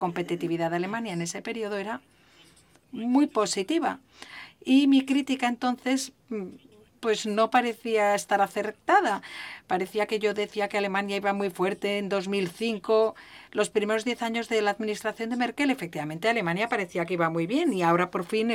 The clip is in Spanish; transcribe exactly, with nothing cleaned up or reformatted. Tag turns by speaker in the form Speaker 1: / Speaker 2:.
Speaker 1: competitividad de Alemania en ese periodo era muy positiva. Y mi crítica entonces pues no parecía estar acertada. Parecía que yo decía que Alemania iba muy fuerte en dos mil cinco. Los primeros diez años de la administración de Merkel, efectivamente, Alemania parecía que iba muy bien y ahora por fin